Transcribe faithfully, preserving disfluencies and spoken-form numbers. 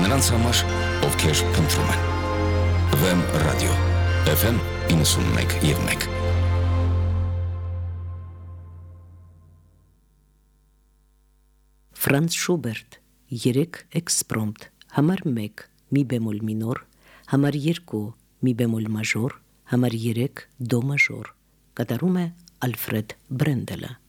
նրանց համար, ովքեր փնտրում են։ Վեմ ռադիո, Էֆ Էմ իննսունմեկ և մեկ։ Ֆրանց Շուբերտ, երեք էքսպրոմտ, համար մեկ, մի բեմոլ մինոր, համար երկու, մի բեմոլ մաժոր, համար երեք, դո մաժոր, կատարում է Ալֆրեդ Բրենդելը։